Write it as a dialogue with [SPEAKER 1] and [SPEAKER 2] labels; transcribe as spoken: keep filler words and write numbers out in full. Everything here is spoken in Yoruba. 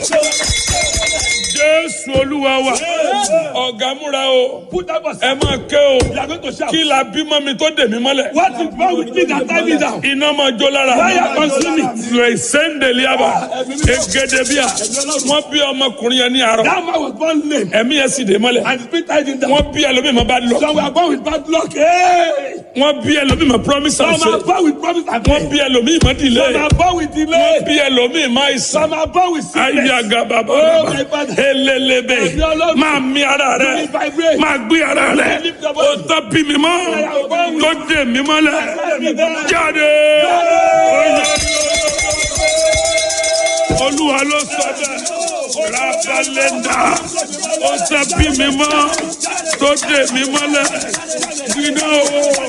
[SPEAKER 1] Jésù Olúwa wa. Ọ̀gá múra o. Ẹ máa ké o. Kí la bímọ mi tó dè mí mọ́lẹ̀.
[SPEAKER 2] What is wrong with me that tie me down?
[SPEAKER 1] Iná máa jó lára.
[SPEAKER 2] Fire consume me.
[SPEAKER 1] Rẹ̀ sẹ́ńdẹ̀lì àbá. Egede bíà. Wọ́n bí ọmọkùnrin yẹn ní àárọ̀.
[SPEAKER 2] That man was born lame.
[SPEAKER 1] Ẹ̀mí yẹn sì dè mọ́lẹ̀.
[SPEAKER 2] And the spirit tied him down.
[SPEAKER 1] Wọ́n bí ẹlòmíì mọ́ bad luck.
[SPEAKER 2] Some were born with bad luck. Hey!
[SPEAKER 1] Wọ́n bí ẹlòmíì mọ́ promise and
[SPEAKER 2] Some are
[SPEAKER 1] faith.
[SPEAKER 2] born with promise and
[SPEAKER 1] Wọ́n
[SPEAKER 2] faith.
[SPEAKER 1] bí ẹlòmíì mọ́ delay.
[SPEAKER 2] Some are born with delay.
[SPEAKER 1] Wọ́n bí ẹlòmíì mọ́ àìsàn.
[SPEAKER 2] Some are born with sickness.
[SPEAKER 1] Ayaga baba
[SPEAKER 2] Oh,
[SPEAKER 1] baba.
[SPEAKER 2] my father.
[SPEAKER 1] Elelebe. Máa mi ara rẹ̀. Máa gbé ara rẹ̀. O tọ́ bí mi mọ́. Tó dè mí mọ́lẹ̀. Jáde. Olúwa ló sọ bẹ́ẹ̀. Rabalenda. O tọ́ bí mi mọ́. Tó dè mí mọ́lẹ̀. Gbiná o.